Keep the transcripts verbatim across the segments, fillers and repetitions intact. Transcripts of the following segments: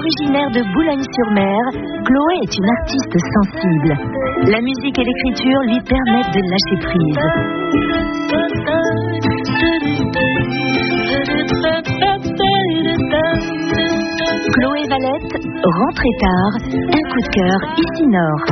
Originaire de Boulogne-sur-Mer, Chloé est une artiste sensible. La musique et l'écriture lui permettent de lâcher prise. Chloé Valette, rentrée tard, un coup de cœur ici Nord.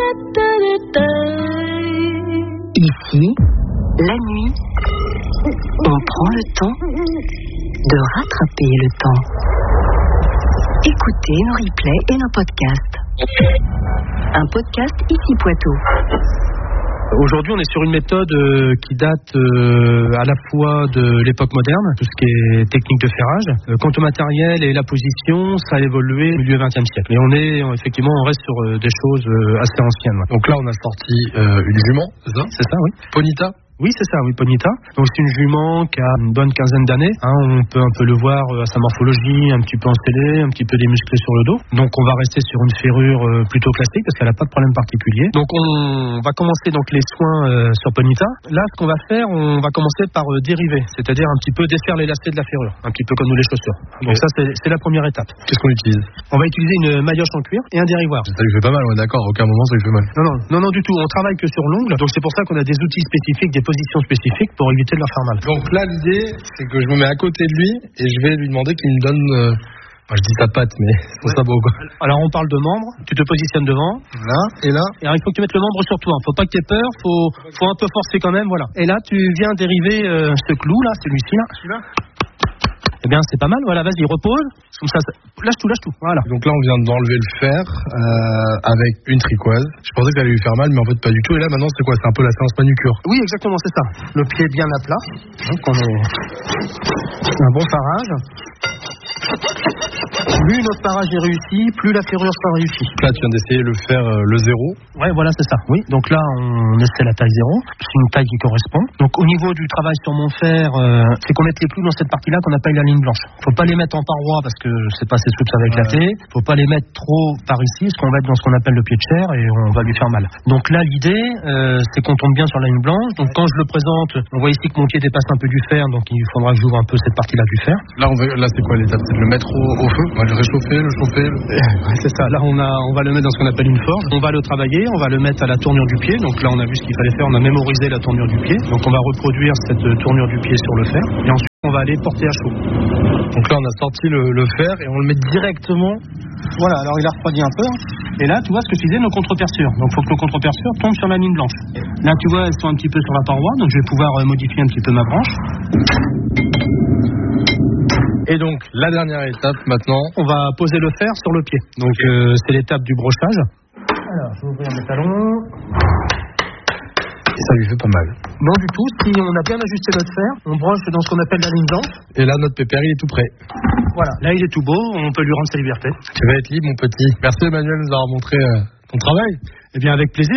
Ici, la nuit, on prend le temps de rattraper le temps. Écoutez nos replays et nos podcasts. Un podcast ici Poitou. Aujourd'hui, on est sur une méthode euh, qui date euh, à la fois de l'époque moderne, tout ce qui est technique de ferrage. Euh, quant au matériel et la position, ça a évolué au milieu vingtième siècle. Et on est, on, effectivement, on reste sur euh, des choses euh, assez anciennes. Ouais. Donc là, on a sorti euh, une jument, c'est ça ? C'est ça, oui. Ponita ? Oui, c'est ça, oui, Ponita. Donc c'est une jument qui a une bonne quinzaine d'années. Hein, on peut un peu le voir à sa morphologie, un petit peu enstellée, un petit peu démusclée sur le dos. Donc on va rester sur une ferrure euh, plutôt classique parce qu'elle n'a pas de problème particulier. Donc on va commencer donc les soins euh, sur Ponita. Là, ce qu'on va faire, on va commencer par euh, dériver, c'est-à-dire un petit peu défaire les lacets de la ferrure, un petit peu comme nous les chaussures. Donc ça, c'est, c'est la première étape. Qu'est-ce qu'on utilise ? On va utiliser une maillotche en cuir et un dérivoire. Ça lui fait pas mal, on est d'accord. À aucun moment ça lui fait mal. Non, non, non, non du tout. On travaille que sur l'ongle. Donc c'est pour ça qu'on a des outils spécifiques, des positions spécifiques pour éviter de leur faire mal. Donc là, l'idée, c'est que je me mets à côté de lui et je vais lui demander qu'il me donne... Euh... Enfin, je dis sa patte, mais son ouais. sabot, quoi. Alors, on parle de membre. Tu te positionnes devant. Là, et là. Et alors, il faut que tu mettes le membre sur toi. Faut pas que tu aies peur. Faut, faut un peu forcer quand même, voilà. Et là, tu viens dériver euh, ce clou, là, celui-ci, là. Celui-là. Eh bien, c'est pas mal. Voilà, vas-y, repose. Comme ça, ça... lâche tout, lâche tout. Voilà. Donc là, on vient d'enlever le fer euh, avec une tricoise. Je pensais que ça allait lui faire mal, mais en fait, pas du tout. Et là, maintenant, c'est quoi ? C'est un peu la séance manucure. Oui, exactement, c'est ça. Le pied bien à plat. Donc, on est un bon farage. Plus notre parage est réussi, plus la ferrure sera réussie. Là, tu viens d'essayer le faire euh, le zéro. Ouais, voilà, c'est ça. Oui. Donc là, on essaie la taille zéro. C'est une taille qui correspond. Donc au niveau du travail sur mon fer, euh, c'est qu'on mette les clous dans cette partie-là qu'on appelle la ligne blanche. Faut pas les mettre en paroi parce que c'est pas assez souple, ça va éclater. Ouais. Faut pas les mettre trop par ici, parce qu'on va être dans ce qu'on appelle le pied de chair et on va lui faire mal. Donc là, l'idée, euh, c'est qu'on tombe bien sur la ligne blanche. Donc quand je le présente, on voit ici que mon pied dépasse un peu du fer, donc il faudra que j'ouvre un peu cette partie-là du fer. Là, on va, là, c'est quoi l'étape ? C'est de le mettre au, au feu ? On va le réchauffer, le chauffer. Le... Ouais, c'est ça. Là, on a, on va le mettre dans ce qu'on appelle une forge. On va le travailler, on va le mettre à la tournure du pied. Donc là, on a vu ce qu'il fallait faire. On a mémorisé la tournure du pied. Donc on va reproduire cette tournure du pied sur le fer. Et ensuite, on va aller porter à chaud. Donc là, on a sorti le, le fer et on le met directement. Voilà. Alors il a refroidi un peu. Et là, tu vois ce que je disais, nos contre-perçures. Donc il faut que nos contre-perçures tombent sur la ligne blanche. Là, tu vois, elles sont un petit peu sur la paroi. Donc je vais pouvoir euh, modifier un petit peu ma branche. Et donc, la dernière étape, maintenant... On va poser le fer sur le pied. Donc, okay. euh, c'est l'étape du brochage. Alors, je vais ouvrir mes talons. Et ça lui fait pas mal. Non, du tout. Si on a bien ajusté notre fer, on broche dans ce qu'on appelle la ligne blanche. Et là, notre pépère, il est tout prêt. Voilà. Là, il est tout beau. On peut lui rendre sa liberté. Tu vas être libre, mon petit. Merci, Emmanuel, de nous avoir montré euh, ton travail. Eh bien, avec plaisir.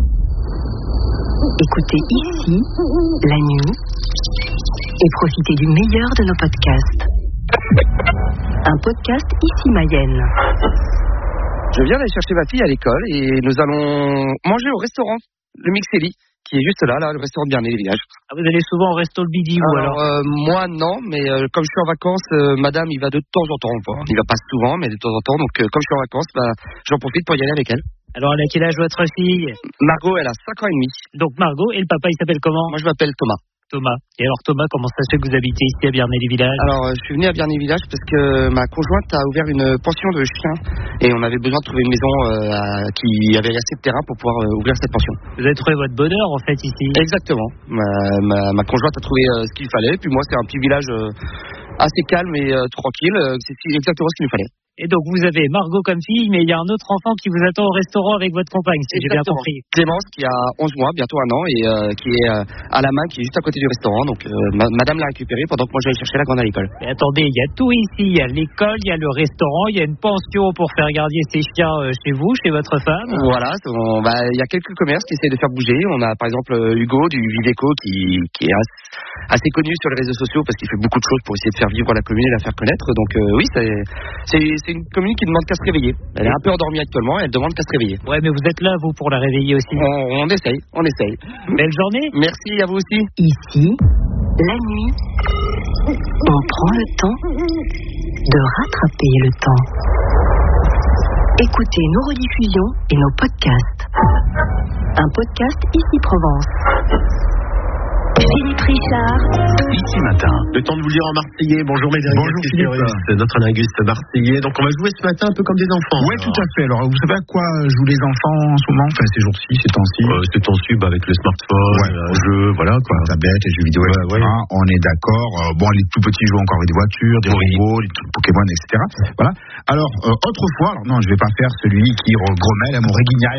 Écoutez ici, la nuit, et profitez du meilleur de nos podcasts. Un podcast ici Mayenne. Je viens d'aller chercher ma fille à l'école et nous allons manger au restaurant, le Mixeli, qui est juste là, là, le restaurant de Bernay-les-Villages. Ah, vous allez souvent au resto le midi ou alors, alors euh, moi non, mais euh, comme je suis en vacances, euh, madame il va de temps en temps. Bon, il va pas souvent, mais de temps en temps. Donc euh, comme je suis en vacances, bah, j'en profite pour y aller avec elle. Alors elle a quel âge votre fille ? Margot, elle a cinq ans et demi. Donc Margot, et le papa il s'appelle comment ? Moi je m'appelle Thomas. Thomas. Et alors Thomas, comment ça se fait que vous habitez ici à Bernay-les-Villages ? Alors je suis venu à Bernay-les-Villages parce que ma conjointe a ouvert une pension de chiens et on avait besoin de trouver une maison euh, à, qui avait assez de terrain pour pouvoir euh, ouvrir cette pension. Vous avez trouvé votre bonheur en fait ici ? Exactement. Ma, ma, ma conjointe a trouvé euh, ce qu'il fallait, puis moi c'est un petit village euh, assez calme et euh, tranquille, euh, c'est exactement ce qu'il nous fallait. Et donc vous avez Margot comme fille, mais il y a un autre enfant qui vous attend au restaurant avec votre compagne, si j'ai bien compris. Clémence qui a onze mois, bientôt un an, et euh, qui est euh, à la main, qui est juste à côté du restaurant. Donc euh, ma, madame l'a récupérée pendant que moi j'allais chercher la grande à l'école. Mais attendez, il y a tout ici, il y a l'école, il y a le restaurant, il y a une pension pour faire garder ses chiens euh, chez vous, chez votre femme. Voilà, il bah, y a quelques commerces qui essaient de faire bouger. On a par exemple Hugo du Viveco qui, qui est assez, assez connu sur les réseaux sociaux parce qu'il fait beaucoup de choses pour essayer de faire vivre la commune et la faire connaître. Donc euh, oui, c'est, c'est, c'est une commune qui demande qu'à se réveiller. Elle est un peu endormie actuellement et elle demande qu'à se réveiller. Ouais, mais vous êtes là, vous, pour la réveiller aussi. On, on essaye, on essaye. Belle journée. Merci à vous aussi. Ici, la nuit, on prend le temps de rattraper le temps. Écoutez nos rediffusions et nos podcasts. Un podcast Ici Provence. Philippe Richard. Ici matin. Le temps de vous lire en marseillais. Bonjour Médéric. Bonjour Philippe. Notre linguiste marseillais. Donc on va jouer ce matin un peu comme des enfants. Oui, tout à fait. Alors vous savez à quoi jouent les enfants en ce moment? Enfin ces jours-ci, ces temps-ci. Euh, ces temps-ci, bah, avec le smartphone, ouais. un jeu, voilà quoi. La tablette, les jeux vidéo, ouais, et cetera. Ouais. On est d'accord. Euh, bon, les tout petits jouent encore avec des voitures, des oui. robots, des trucs Pokémon, et cetera. Voilà. Alors euh, autrefois, alors non, je vais pas faire celui qui grommelle à mon réguignaire.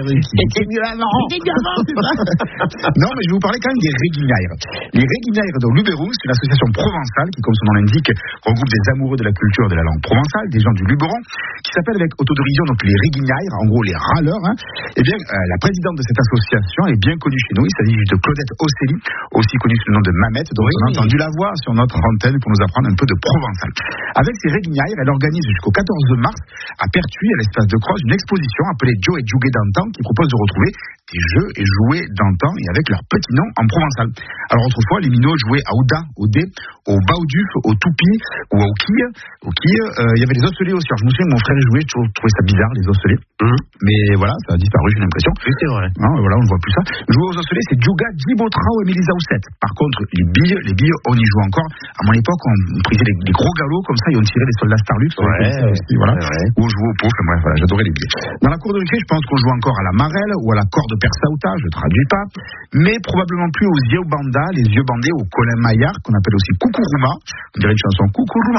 Non, mais je vais vous parler quand même des réguignaires. Les réguignaires de Luberon, c'est une association provençale qui, comme son nom l'indique, regroupe des amoureux de la culture et de la langue provençale, des gens du Luberon, qui s'appelle avec autodérision donc les réguignaires, en gros les râleurs. Hein. Eh bien, euh, la présidente de cette association est bien connue chez nous. Il s'agit de Claudette Osséli, aussi connue sous le nom de Mamette, dont oui, on a entendu la voix sur notre antenne pour nous apprendre un peu de provençal. Avec ces réguignaires, elle organise jusqu'au quatorze mars à Pertuis, à l'espace de Croix, une exposition appelée Joe et Jouguet d'antan, qui propose de retrouver des jeux et jouets d'antan et avec leur petit nom en provençal. Alors autrefois, les minots jouaient à Ouda, au dé, au bauduf, au toupi ou au quille. Au quille, euh, il y avait les osselets aussi. Alors je me souviens que mon frère jouait, je trouvais ça bizarre, les osselets. Mmh. Mais voilà, ça a disparu, j'ai l'impression. Oui, c'est vrai. Non, voilà, on ne voit plus ça. Jouer aux osselets, c'est Djouga, Djibotra ou Émilie Zaousset. Par contre, les billes, les billes, on y joue encore. À mon époque, on prisait les, les gros galops comme ça et on tirait les soldats Starlux. Ouais, ça aussi, voilà. Ouais. Ou on jouait au pot, enfin bref, voilà, j'adorais les billes. Dans la cour de récré, je pense qu'on joue encore à la marelle ou à la corde persauta, je traduis pas, mais probablement plus aux yeux banda, les yeux bandés, au Colin Maillard, qu'on appelle aussi Kukuruma. On dirait une chanson Kukuruma.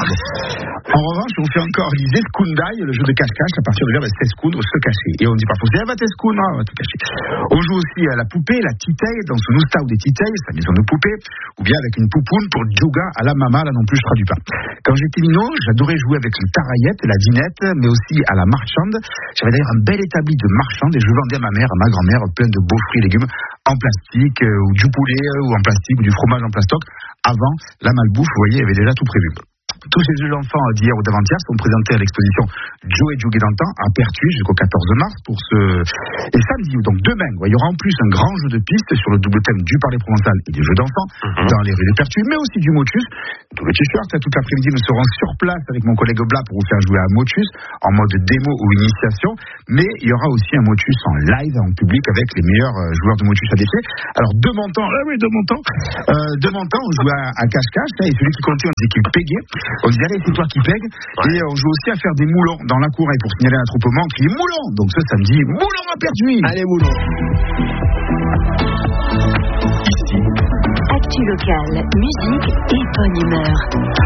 En revanche, on fait encore les Eskundaï, le jeu de cache-cache, à partir du verbe Seskun, se cacher. Et on dit parfois, c'est va t'eskun, va te cacher. On joue aussi à la poupée, la titeille, dans son ousta ou des titeilles, sa maison de poupée, ou bien avec une poupoune pour Djouga à la mama, là non plus, je traduis pas. Quand j'étais minot, j'adorais jouer avec les taraillettes, la dinette, mais aussi à la marchande. J'avais d'ailleurs un bel établi de marchande et je vendais à ma mère, à ma grand-mère, plein de beaux fruits et légumes en plastique, euh, ou du poulet, euh, ou en plastique, ou du fromage en plastoc. Avant la malbouffe, vous voyez, il y avait déjà tout prévu. Tous ces jeux d'enfants d'hier ou d'avant-hier sont présentés à l'exposition Joe et Jouguet d'antan à Pertuis jusqu'au quatorze mars pour ce... Et samedi, donc demain, il y aura en plus un grand jeu de piste sur le double thème du parler provençal et des jeux d'enfants mm-hmm. dans les rues de Pertuis, mais aussi du motus. Tout le t-shirt, toute l'après-midi, nous serons sur place avec mon collègue Blas pour vous faire jouer à motus en mode démo ou initiation, mais il y aura aussi un motus en live, en public, avec les meilleurs joueurs de motus à défier. Alors, de mon temps, ah oui, de mon temps, euh, de mon temps, on joue à, à cache-cache, et celui qui comptait, on disait qu'il pégait. On disait, allez, c'est toi qui pègue. Ouais. Et on joue aussi à faire des moulons dans la cour. Et pour signaler un attroupement, on crie moulons. Donc ce samedi, moulons à Pertuis. Allez, moulons. Actu locale, musique et bonne humeur.